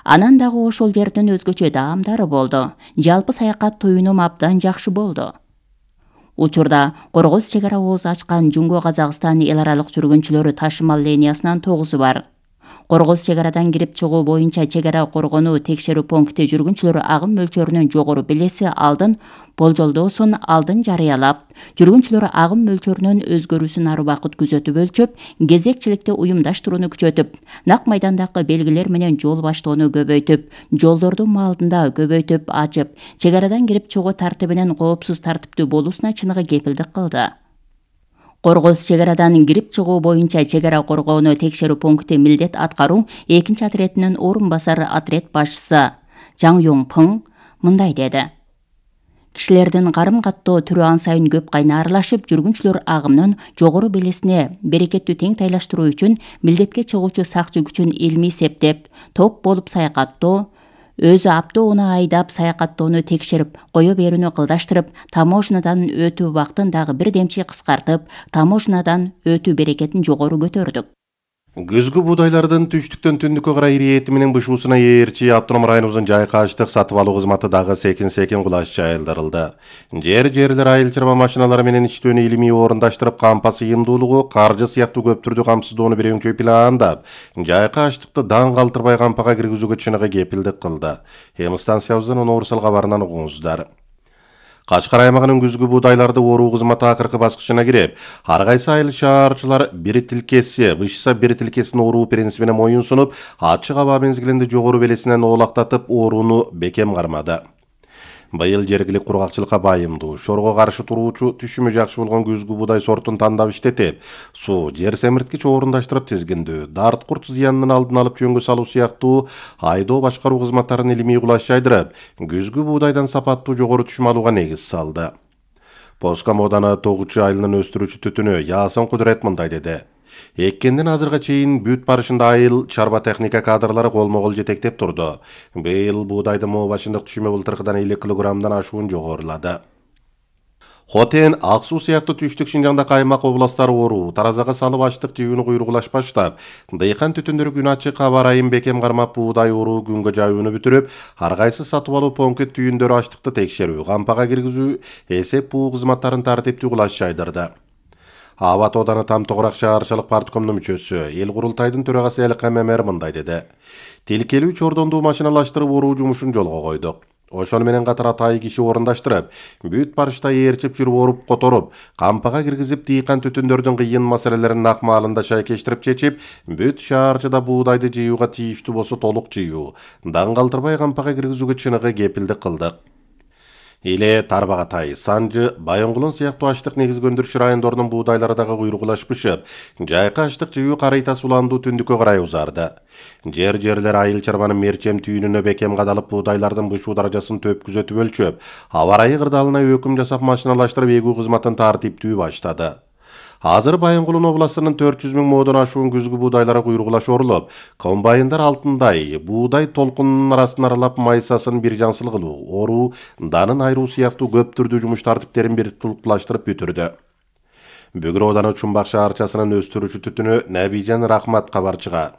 Анан дагы ошол жердин өзгөчө даамдары болду. Жалпы саякат туюнум абдан жакшы болду. Учурда Коргоз чек ара ооз ачкан Жумго Казакстан эл аралык жүргүнчүлөр ташымал линиясынан 9 бар. Коргоз чек арадан кирип чыгуу боюнча чек ара коргонуу текшерүү пункти жүргүнчүлөр агым мөлчөрүнөн жогору белеси алдын болжолдоосун алдын жарыялап, жүргүнчүлөр агым мөлчөрүнөн өзгөрүүсүн ары убакыт күзөтүп өлчөп, кезекчиликти уюмдаштырууну күчөтүп, нак майдандагы белгилер менен жол баштоону көбөйтүп, жолдорду маалында көбөйтүп ачып, чек арадан кирип чыгуу тартибинин коопсуз тартиптүү болуусуна чыныгы кепилдик кылды. Коргоз чек арадан кирип чыгуу боюнча чек ара коргоону текшерүү пункти милдет аткаруу 2 отрядынын орун басары отряд башчысы Жаң Юң Пың мындай деди. Кишилердин карым каттоо түрү ан сайын көп кайнарлашып, жүргүнчүлөр агымынын жогору белесине берекеттүү тең тайлаштыруу үчүн милдетке чыгуучу сакчы күчүн илмий септеп, топ болуп саякаттоо, өзү автоуна айдап саякаттоону текшерип, кое берүүнү кылдаштырып, таможнядан өтүү убактын дагы бир демчи кыскартып, таможнядан өтүү берекетин жогору көтөрдүк. Күзгү буудайлардын түштүктөн түндүккө карай ириети менен бышуусуна ээрчи автоном районубуздун жайкы аштык сатып алуу кызматы дагы секин кулаш жайылдырылды. Жерлер айыл чарба машиналары менен иштөөнү илимий орундаштырып, кампа сыйымдуулугу, каржы сыяктуу көп түрдүү камсыздоону бир өңчөй пландап, жайкы аштыкты даң калтырбай кампага киргизүүгө чыныгы кепилдик кылды. Эми станциябыздын Онуурсал кабарынан угуңуздар. Качкар аймагынын күзгү буудайларды оруу кызматы акыркы баскычына кирип, ар кайсы айыл шаарчылар бир тилкеси, бышса бир тилкесин оруу принцибине моюн сунуп, ачык аба мезгилинде жогору белесинен оолактатып орууну бекем кармады. Быйыл жергилик кургакчылыкка байымдуу, шорго каршы туруучу, түшүмү жакшы болгон күзгү буудай сортун тандап иштетип, суу, жер семирткич орундаштырып тизгиндүү, дарт курт зыянынын алдын алып жөнгө салуу сыяктуу айдоо башкаруу кызматтарын илимий кулаш жайдырып, күзгү буудайдан сапаттуу жогору түшүм алууга негиз салды. Поска Моданы Тогучу айылынын өстүрүүчү түтүнү Ясын Кудурет мындай деди. Эккенден азырга чейин бүт барышында айыл чарба техника кадрлары колмо-кол жетектеп турду. Быйыл буудайдын моо башындык түшүмү былтыркыдан 50 килограммдан ашуун жогорулады. Хотен, Ак Суу сыяктуу түштүк Шинжаңдагы аймак областтары оруу, таразага салып аштык жыюуну куйругулаш баштап, дыйкан түтүндөрү күн ачык аба ырайын бекем кармап буудай оруу күнгө жаюуну бүтүрүп, ар кайсы сатып алуу пункт түйүндөрү аштыкты текшерүү, кампага киргизүү, эсеп буу кызматтарын тартиптүү кулаш жайдырды. Абат Оданы Там Тогурак шаарчылык парткомдун мүчөсү, эл курултайдын төрагасы Элкем Эмер мындай деди. Тилкелүү чордондуу машиналаштырып оруу жумушун жолго койдук. Ошону менен катар атайы киши орундаштырып, бүт барышта ээрчип жүрүп оруп которуп, кампага киргизип дыйкан түтүндөрдүн кыйын маселелерин нак маалында шайкештирип чечип, бүт шаарчыда буудайды жыюуга тийиштүү болсо толук жыюу, даң калтырбай кампага киргизүүгө чыныгы кепилдик кылдык. Иле Тарбагатай, Санжы, Байоңгулун сыяктуу аштык негизги өндүрүш райондорунун буудайлары дагы куйругулаш бышып, жайкы аштык жыюу карыйта суландуу түндүккө карай узарды. Жерлер айыл чарбанын мерчем түйүнүнө бекем кадалып буудайлардын бышуу даражасын төп күзөтүп өлчөп, аба ырайы кырдаалына өкүм жасап машиналаштырып эгүү кызматын тартиптүү баштады. Азыр Байоңгулун областынын 400 000 модон ашуун күзгү буудайлары куйругулаш орулуп, комбайндар алтындай, буудай толкунунун арасын аралап майсасын бир жансыл кылуу, оруу, данын айруу сыяктуу көп түрдүү жумуш тартиптерин бир тулукташтырып бүтүрдү. Бүгүр Ооданы Чумбак шаарчасынын өстүрүүчү түтүнү Набижан Рахмат кабарчыга.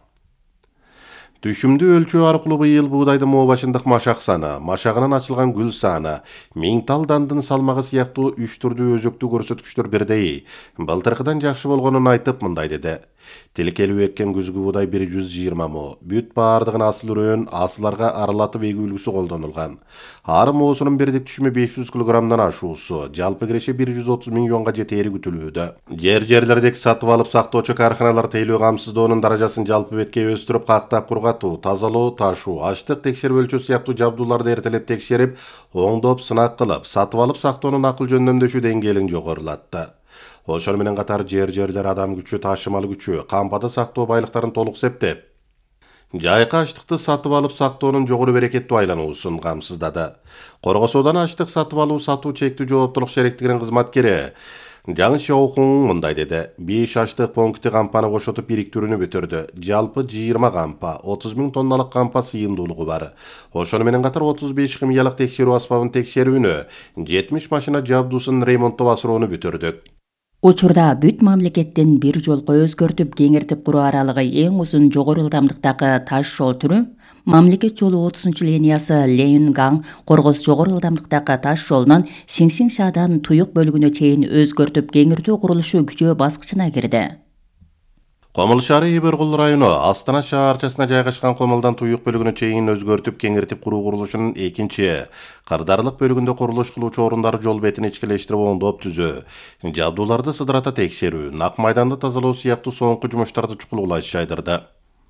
Түшүмдү өлчөө аркылуу быйыл буудайдын моо башындык машак саны, машагынан ачылган гүл саны, миңтал дандын салмагы сыяктуу 3 түрдүү өзөктүү көрсөткүчтөр бирдей. Былтыркыдан жакшы болгонун айтып мындай деди. Тилкелүү эккен күзгү буудай 120 мо, бүт баардыгын асыл үрөөн, асыларга аралатып эгүү үлгүсү колдонулган. Ар моосунун бирдик түшүмү 500 килограммдан ашуусу, жалпы киреше 130 миллионго жетери күтүлүүдө. Жерлердеги сатып алып сактоочу карканалар тейлөө камсыздоонун даражасын жалпы бетке өстүрүп, кактап кургатуу, тазалоо, ташуу, аштык текшерип өлчөө сыяктуу жабдууларды эртелеп текшерип, оңдоп, сынак кылып, сатып алып сактоонун акыл жөндөмдөшүү деңгээлин жогорулатты. Ошону менен катар жерлер адам күчү, ташымал күчү, кампада сактоо байлыктарын толук септеп, жайкы аштыкты сатып алып сактоонун жогору берекеттүү айлануусун камсыздады. Коргоз Ооданы аштык сатып алуу сатуу чектүү жооптулук шериктигинин кызматкери Жаң Шоухун мындай деди. 5 аштык пункти кампаны кошотуп бириктирүүнү бүтүрдү. Жалпы 20 кампа, 30 000 тонналык кампа сыйымдуулугу бар. Ошону менен катар 35 химиялык текшерүү аспабын текшерүүнү, 70 машина жабдуусун ремонттоп асыроону бүтүрдүк. Учурда бүт мамлекеттин бир жолго өзгөртүп кеңиртип куруу аралыгы эң узун жогору ылдамдыктагы таш жол түрү Мамлекет жолу 30-линиясы Ленин-Гаң Коргоз жогору ылдамдыктагы таш жолунун Сиңсиң-Шаадан Туюк бөлүгүнө чейин өзгөртүп кеңиртүү курулушу күчөө баскычына кирди. Комул шаары Ибергул району Астана шаарчасына жайгашкан Комулдан Туюк бөлүгүнө чейин өзгөртүп кеңиртип куруу курулушунун экинчи кырдаарлык бөлүгүндө курулуш кылуучу орундары жол бетин ичкилештирип оңдоп түзөө, жабдууларды сыдырата текшерүү, нак майданды тазалоо сыяктуу соңку жумуштарды чукулуулаш жайдырды.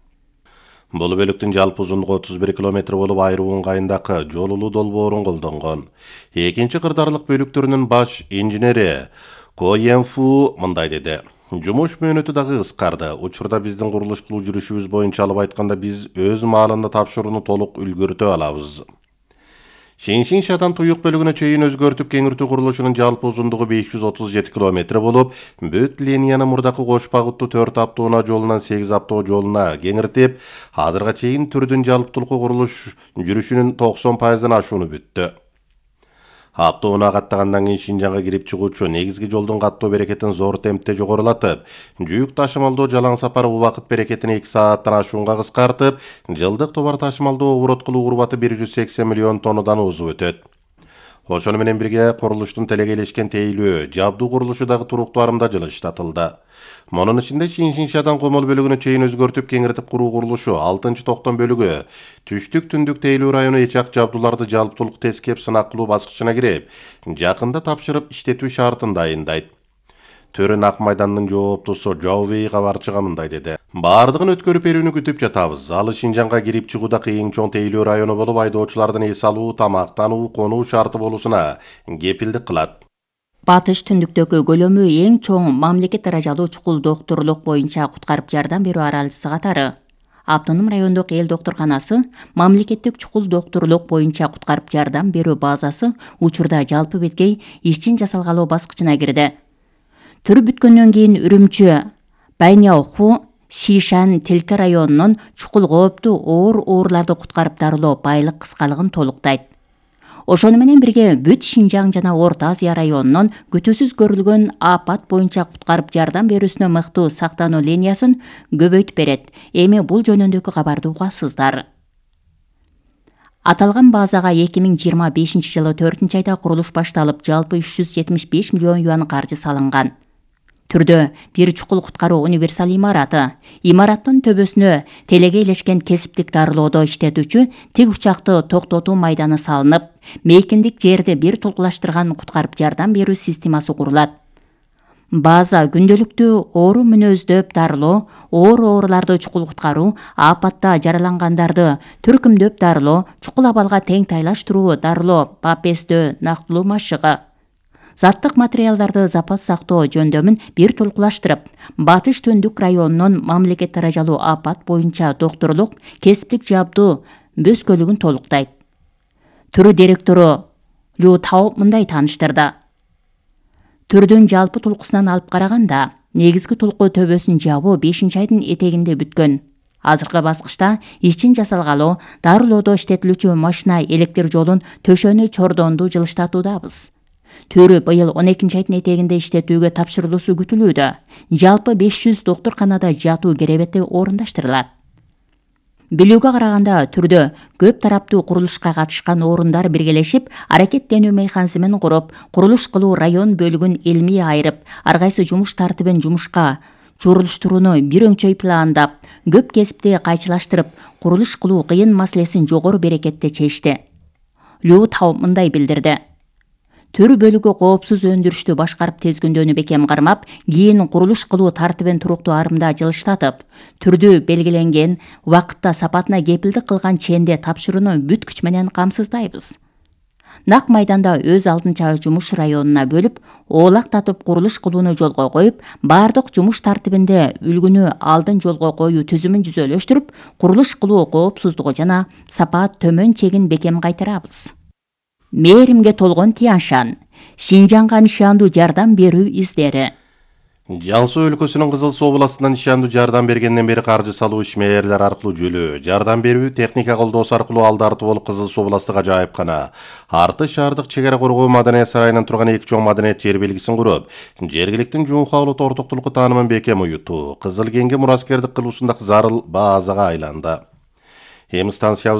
Бул бөлүктүн жалпы узундугу 31 километр болуп, айруу ыңгайындагы жолулуу долбоорун колдонгон. Экинчи кырдаарлык бөлүктөрүнүн баш инженери Ко Янфу мындай деди: Жумуш мөөнөтү дагы кыскарды. Учурда биздин курулуш кылуу жүрүшүбүз боюнча алып айтканда биз өз маалында тапшырууну толук үлгөртө алабыз. Сиңсиң-Шаадан Туюк бөлүгүнө чейин өзгөртүп кеңиртүү курулушунун жалпы узундугу 537 километр болуп, бүт линияны мурдакы кош багыттуу 4 автоунаа жолунан 8 автоунаа жолуна кеңиртип, азырга чейин түрдүн жалптуулуку курулуш жүрүшүнүн 90% ашууну бүттү. Автоунаа каттагандан кийин Шинжаңга кирип чыгуучу негизги жолдун каттоо берекетин зор темпте жогорулатып, жүк ташымалдоо жалаң сапар убакыт берекетин 2 сааттан ашуунга кыскартып, жылдык товар ташымалдоо оборот кылуу урбаты 180 миллион тоннадан озуп өтөт. Ошону менен бирге курулуштун телегейлешкен тейлөө, жабдуу курулушу дагы туруктуу арымда жылыштатылды. Монун ичинде Сиңсиң-Шаадан Комул бөлүгүнө чейин өзгөртүп кеңиртип куруу курулушу 6-токтом бөлүгү түштүк-түндүк тейлөө району эчак жабдууларды жалптуулук тескеп сынак кылуу баскычына кирип, жакында тапшырып иштетүү шартын дайындайт. Төрүн Ак майдандын жооптусу Жаубей кабарчыга мындай деди: Бардыгын өткөрүп берүүнү күтүп жатабыз. Алы Шинжаңга кирип чыгууда кыйын чоң тейлөө району болуп, айдоочулардын эс алуу, тамактануу, конуу шарты болуусуна кепилдик кылат. Батыш түндүктөгү көлөмү эң чоң мамлекет даражалуу чукул доктурлук боюнча куткарып жардам берүү аралчысы катары Автоном райондук эл доктурканасы мамлекеттик чукул доктурлук боюнча куткарып жардам берүү базасы учурда жалпы беткей ишчин жасалгалоо баскычына кирди. Түр бүткөндөн кийин Үрүмчү, Байняоху, Сишан, Телке районунун чукул кооптуу оорларды куткарып дарылоо байлык кыскалыгын толуктайт. Ошону менен бирге бүт Шинжаң жана Орто Азия районунун күтүүсүз көрүлгөн апат боюнча куткарып жардам берүүсүнө мыктуу сактануу линиясын көбөйтүп берет. Эми бул жөнүндөгү кабарды угасыздар. Аталган базага 2025-жылы 4-айда курулуш башталып, жалпы 375 миллион юан каржы салынган. Түрдө бир чукул куткаруу универсал имараты, имараттын төбөсүнө телегейлешкен кесиптик дарылоодо иштетүүчү тик учакты токтотуу майданы салынып, мейкиндик жерди бир толкулаштырган куткарып жардам берүү системасы курулат. База күндөлүктүү оору мүнөздөп дарылоо, ооруларды чукул куткаруу, апатта жаралангандарды түркүмдөп дарылоо, чукул абалга тең тайлаштыруу дарылоо, папестөө, нактылуу машыгы, заттык материалдарды запас сактоо жөндөмүн бир толкулаштырып, Батыш түндүк районунун мамлекет даражалуу апат боюнча доктурлук кесиптик жабдуу бөскөлүгүн толуктайт. Түрү директору Лю Тао мындай тааныштырды: Түрдүн жалпы толкусунан алып караганда, негизги толку төбөсүн жабуу 5-айдын этегинде бүткөн. Азыркы баскычта ишчин жасалгалоо, дарылоодо иштетилүүчү машина электр жолун төшөнү чордонду жылыштатуудабыз. Төрү быйыл 12-айдын этегинде иштетүүгө тапшырылуусу күтүлүүдө. Жалпы 500 доктурканада жатуу керебети орундаштырылат. Билүүгө караганда, түрдө көп тараптуу курулушка катышкан орундар биргелешип, аракеттенүү механизмин куруп, курулуш кылуу район бөлүгүн илмий айырып, ар кайсы жумуш тартибин жумушка чурулуштурууну бир өңчөй пландап, көп кесипти кайчылаштырып, курулуш кылуу кыйын маселесин жогору берекетте чечти. Лю Тао мындай билдирди: Төр бөлүгү коопсуз өндүрүштү башкарып тезгүндөнү бекем кармап, кийин курулуш кылуу тартибин туруктуу арымда жылыштатып, түрдү белгиленген убакытта сапатына кепилдик кылган ченде тапшырууну бүт күч менен камсыздайбыз. Нак майданда өз алдынча жумуш районуна бөлүп, оолактатып курулуш кылууну жолго коюп, бардык жумуш тартибинде үлгүнү алдын жолго коюу түзүмүн жүзөлөштүрүп, курулуш кылуу коопсуздугу жана сапат төмөн чегин бекем кайтарабыз. Мээримге толгон Тяншан, Шинжаңга нишандуу жардам берүү издери. Жан Суу өлкөсүнүн Кызыл Суу областынан нишандуу жардам бергенден бери каржы салуу ишмерлер аркылуу жөлөө, жардам берүү, техника колдоосу аркылуу алдарты болуп Кызыл Суу областык ажайыпкана, Арты шаардык чегара коргоо маданият сарайынан турган 2 чоң маданият жер белгисин куруп, жергиликтин жуунка улут ортоктулуку таанымын бекем уютуу, Кызыл Кеңге мураскердик кылуусундагы зарыл базага айланды. Hem станциябыз